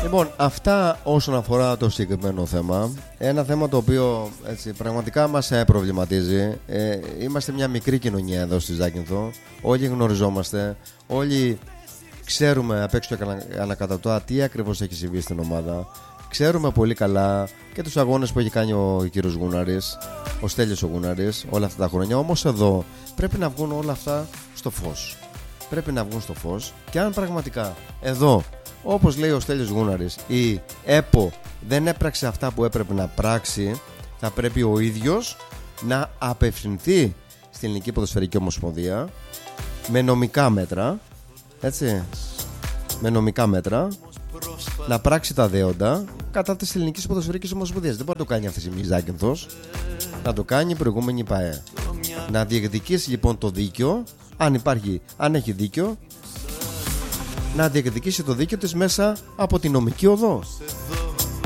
Λοιπόν, αυτά όσον αφορά το συγκεκριμένο θέμα. Ένα θέμα το οποίο έτσι, πραγματικά μας προβληματίζει. Είμαστε μια μικρή κοινωνία εδώ στη Ζάκυνθο. Όλοι γνωριζόμαστε. Όλοι ξέρουμε απ' έξω και ανακατατά τι ακριβώς έχει συμβεί στην ομάδα. Ξέρουμε πολύ καλά και τους αγώνες που έχει κάνει ο κύριος Γούναρης, ο Στέλιος ο Γούναρης, όλα αυτά τα χρόνια. Όμως εδώ πρέπει να βγουν όλα αυτά στο φως. Πρέπει να βγουν στο φως. Και αν πραγματικά εδώ, όπως λέει ο Στέλιος Γούναρης, η ΕΠΟ δεν έπραξε αυτά που έπρεπε να πράξει, θα πρέπει ο ίδιος να απευθυνθεί στην Ελληνική Ποδοσφαιρική Ομοσπονδία με νομικά μέτρα, έτσι, με νομικά μέτρα, να πράξει τα δέοντα κατά της Ελληνικής Ποδοσφαιρικής Ομοσπονδίας. Δεν μπορεί να το κάνει αυτή τη στιγμή η Ζάκυνθος, να το κάνει η προηγούμενη ΠΑΕ. Να διεκδικήσει λοιπόν το δίκαιο, αν έχει δίκιο, να διεκδικήσει το δίκαιο της μέσα από τη νομική οδό.